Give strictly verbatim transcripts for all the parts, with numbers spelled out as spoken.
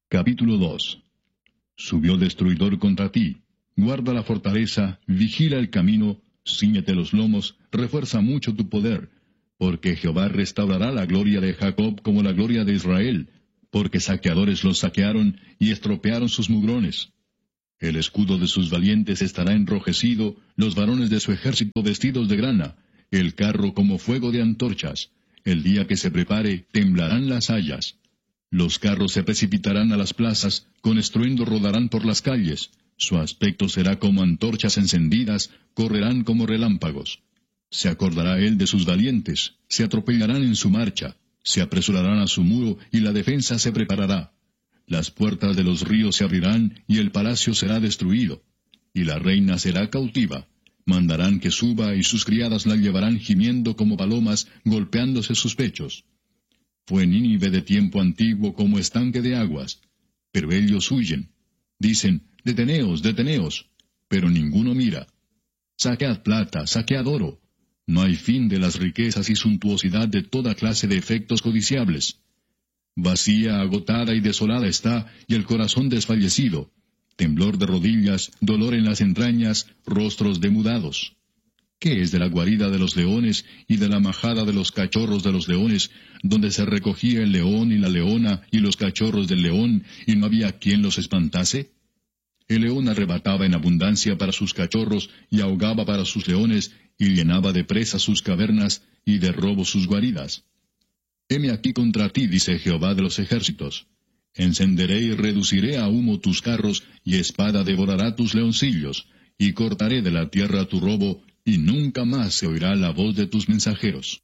Capítulo dos. Subió el destruidor contra ti. Guarda la fortaleza, vigila el camino, cíñete los lomos, refuerza mucho tu poder, porque Jehová restaurará la gloria de Jacob como la gloria de Israel, porque saqueadores los saquearon y estropearon sus mugrones. El escudo de sus valientes estará enrojecido, los varones de su ejército vestidos de grana, el carro como fuego de antorchas. El día que se prepare, temblarán las hayas. Los carros se precipitarán a las plazas, con estruendo rodarán por las calles. Su aspecto será como antorchas encendidas, correrán como relámpagos. Se acordará él de sus valientes, se atropellarán en su marcha, se apresurarán a su muro, y la defensa se preparará. Las puertas de los ríos se abrirán, y el palacio será destruido. Y la reina será cautiva. Mandarán que suba, y sus criadas la llevarán gimiendo como palomas, golpeándose sus pechos. Fue Nínive de tiempo antiguo como estanque de aguas, pero ellos huyen. Dicen, deteneos, deteneos, pero ninguno mira. Saquead plata, saquead oro. No hay fin de las riquezas y suntuosidad de toda clase de efectos codiciables. Vacía, agotada y desolada está, y el corazón desfallecido. Temblor de rodillas, dolor en las entrañas, rostros demudados. ¿Qué es de la guarida de los leones y de la majada de los cachorros de los leones, donde se recogía el león y la leona y los cachorros del león, y no había quien los espantase? El león arrebataba en abundancia para sus cachorros, y ahogaba para sus leones, y llenaba de presa sus cavernas, y de robo sus guaridas. Heme aquí contra ti, dice Jehová de los ejércitos. Encenderé y reduciré a humo tus carros, y espada devorará tus leoncillos, y cortaré de la tierra tu robo, y nunca más se oirá la voz de tus mensajeros.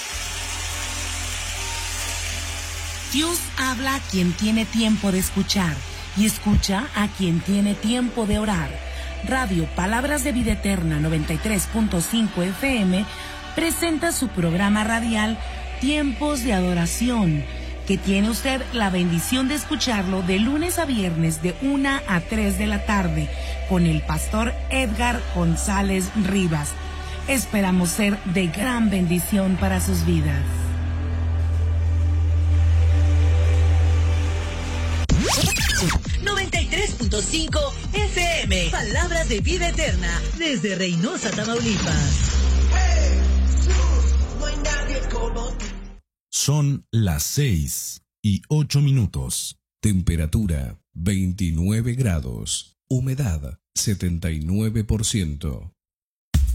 Dios habla a quien tiene tiempo de escuchar, y escucha a quien tiene tiempo de orar. Radio Palabras de Vida Eterna noventa y tres punto cinco F M presenta su programa radial Tiempos de Adoración, que tiene usted la bendición de escucharlo de lunes a viernes de una a tres de la tarde, con el pastor Edgar González Rivas. Esperamos ser de gran bendición para sus vidas. noventa y tres punto cinco F M, Palabras de Vida Eterna, desde Reynosa, Tamaulipas. Son las seis y ocho minutos. Temperatura veintinueve grados. Humedad setenta y nueve por ciento.